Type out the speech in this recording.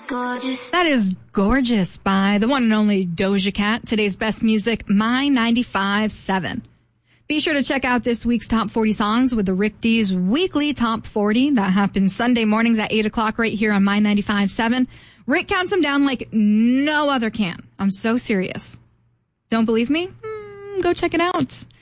That is Gorgeous by the one and only Doja Cat. Today's best music, My 95.7. Be sure to check out this week's Top 40 songs with the Rick D's weekly Top 40. That happens Sunday mornings at 8 o'clock right here on My 95.7. Rick counts them down like no other can. I'm so serious. Don't believe me? Go check it out.